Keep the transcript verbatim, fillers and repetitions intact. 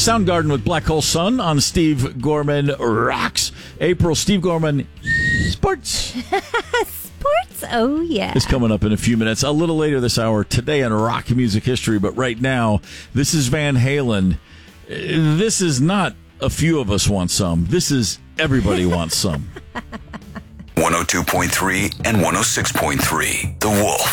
Soundgarden with Black Hole Sun on Steve Gorman Rocks. April, Steve Gorman Sports. Sports, oh yeah. It's coming up in a few minutes. A little later this hour, today in rock music history. But right now, this is Van Halen. This is not a few of us want some. This is everybody wants some. one oh two point three and one oh six point three, The Wolf.